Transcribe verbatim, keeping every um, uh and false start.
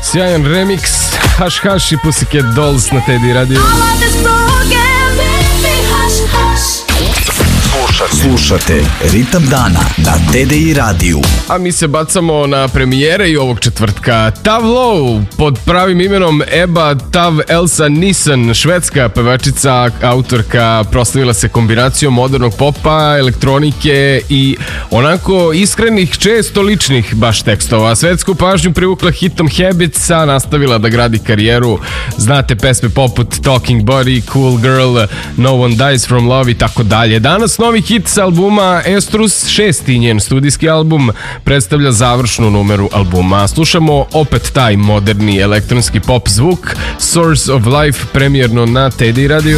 Sjajan remix, Hush Hush i Pussycat Dolls na Teddy Radio. Slušate Ritam dana na T D I radiju. A mi se bacamo na premijere i ovog četvrtka. Tav Low, pod pravim imenom Eba Tav Elsa Nissen, švedska pevačica, autorka, proslavila se kombinacijom modernog popa, elektronike i onako iskrenih, često ličnih baš tekstova. Svetsku pažnju privukla hitom Habits, a nastavila da gradi karijeru. Znate pesme poput Talking Body, Cool Girl, No One Dies From Love i tako dalje. Danas novi hit sa albuma Estrus, šesti njen studijski album, predstavlja završnu numeru albuma. Slušamo opet taj moderni elektronski pop zvuk, Source of Life, premijerno na Teddy Radio.